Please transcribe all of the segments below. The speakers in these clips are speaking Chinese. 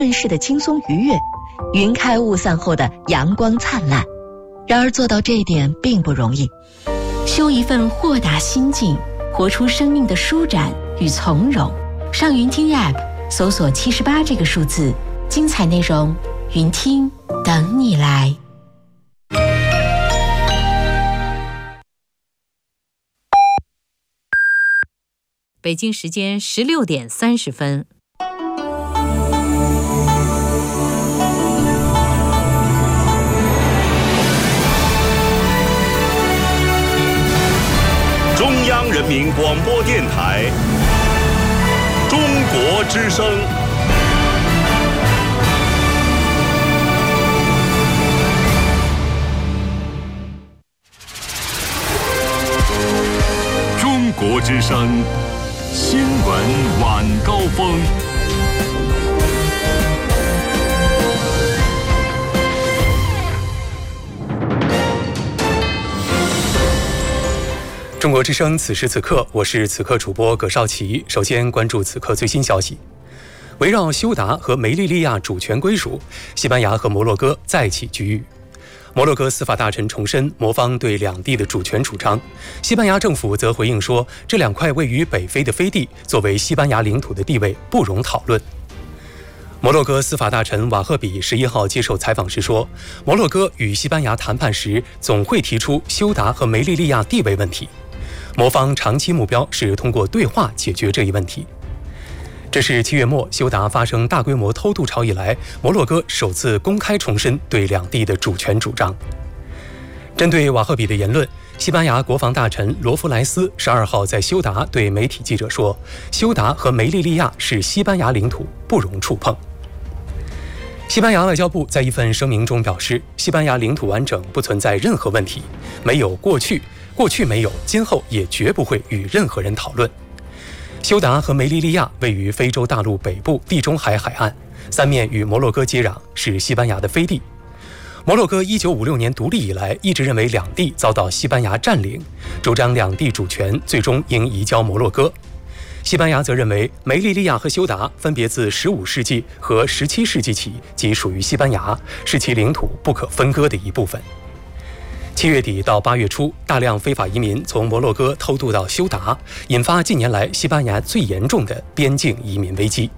顺势的轻松愉悦，云开雾散后的阳光灿烂。然而做到这一点并不容易。 修一份豁达心境，活出生命的舒展与从容。上云听 App 搜索78这个数字，精彩内容云听等你来。 北京时间16点30分。 中央人民广播电台中国之声。中国之声新闻晚高峰。 中国之声，此时此刻，我是此刻主播葛绍奇。首先关注此刻最新消息。围绕休达和梅利利亚主权归属，西班牙和摩洛哥再起局域。摩洛哥司法大臣重申摩方对两地的主权主张，西班牙政府则回应说，这两块位于北非的飞地作为西班牙领土的地位不容讨论。摩洛哥司法大臣瓦赫比11号接受采访时说，摩洛哥与西班牙谈判时总会提出休达和梅利利亚地位问题，摩方长期目标是通过对话解决这一问题。这是7月末休达发生大规模偷渡潮以来，摩洛哥首次公开重申对两地的主权主张。针对瓦赫比的言论，西班牙国防大臣罗弗莱斯12号在休达对媒体记者说，休达和梅利利亚是西班牙领土，不容触碰。西班牙外交部在一份声明中表示，西班牙领土完整不存在任何问题，没有过去没有，今后也绝不会与任何人讨论。休达和梅利利亚位于非洲大陆北部地中海海岸，三面与摩洛哥接壤，是西班牙的飞地。摩洛哥1956年独立以来，一直认为两地遭到西班牙占领，主张两地主权最终应移交摩洛哥。西班牙则认为梅利利亚和休达分别自15世纪和17世纪起即属于西班牙，是其领土不可分割的一部分。7月底到8月初，大量非法移民从摩洛哥偷渡到休达，引发近年来西班牙最严重的边境移民危机。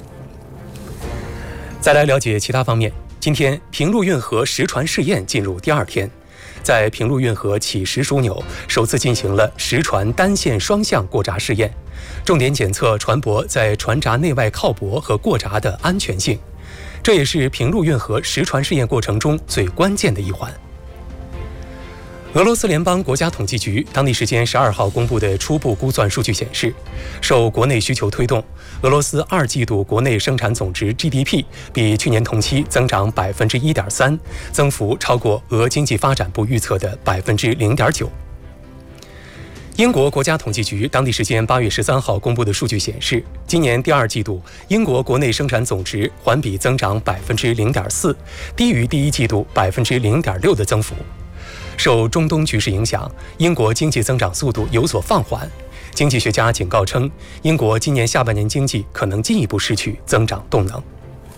再来了解其他方面，今天平陆运河实船试验进入第2天，在平陆运河起石枢纽首次进行了实船单线双向过闸试验，重点检测船舶在船闸内外靠泊和过闸的安全性，这也是平陆运河实船试验过程中最关键的一环。俄罗斯联邦国家统计局当地时间12号公布的初步估算数据显示，受国内需求推动，俄罗斯2季度国内生产总值 GDP 比去年同期增长 1.3%， 增幅超过俄经济发展部预测的 0.9%。英国国家统计局当地时间8月13号公布的数据显示，今年第2季度英国国内生产总值环比增长 0.4%， 低于第1季度 0.6% 的增幅。受中东局势影响，英国经济增长速度有所放缓。经济学家警告称，英国今年下半年经济可能进一步失去增长动能。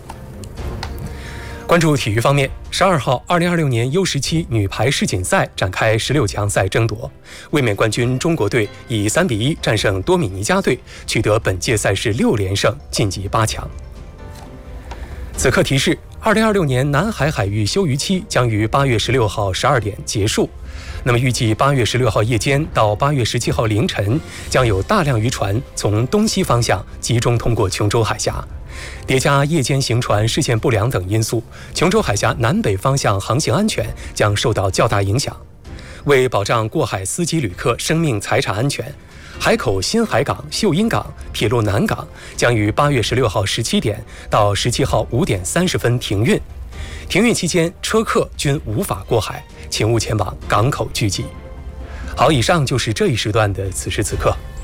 关注体育方面，12号2026年 U17 女排世锦赛展开16强赛争夺，卫冕冠军中国队以3-1战胜多米尼加队，取得本届赛事6连胜，晋级8强。此刻提示，2026年南海海域休渔期将于8月16号12点结束。那么预计8月16号夜间到8月17号凌晨，将有大量渔船从东西方向集中通过琼州海峡。叠加夜间行船视线不良等因素，琼州海峡南北方向航行安全将受到较大影响。为保障过海司机旅客生命财产安全，海口新海港、秀英港、铁路南港将于8月16号17点到17号5点30分停运。停运期间，车客均无法过海，请勿前往港口聚集。好，以上就是这一时段的此时此刻。